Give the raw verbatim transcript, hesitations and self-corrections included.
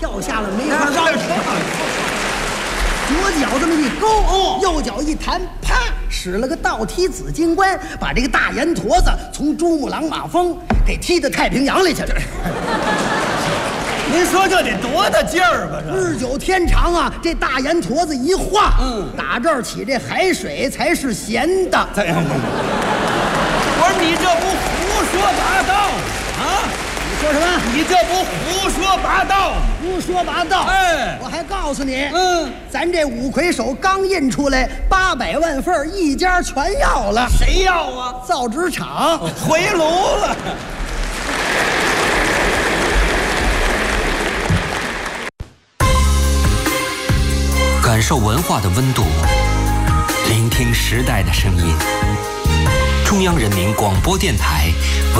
跳下了梅花桩，左脚这么一勾，哦，右脚一弹，啪，使了个倒踢紫金冠，把这个大盐坨子从珠穆朗玛峰给踢到太平洋里去了。 您说这得多大劲儿吧？这日久天长啊，这大盐坨子一化，嗯，打这儿起这海水才是咸的。 我说你这不胡说八道啊！ 你说什么？ 你这不胡说八道？ 胡说八道！ 哎， 我还告诉你， 嗯， 咱这五魁首刚印出来八百万份，一家全要了。 谁要啊？ 造纸厂回炉了。 感受文化的温度，聆听时代的声音。中央人民广播电台文